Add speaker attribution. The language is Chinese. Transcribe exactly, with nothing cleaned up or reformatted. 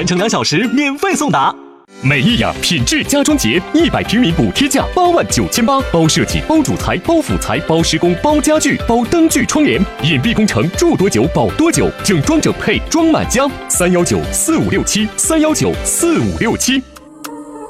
Speaker 1: 完成两小时免费送达。
Speaker 2: 美意雅品质家装节一百平米补贴价八万九千八，包设计、包主材、包辅材、包施工、包家具、包灯具窗帘，隐蔽工程住多久保多久，整装整配装满家。三幺九四五六七，三幺九四五六七。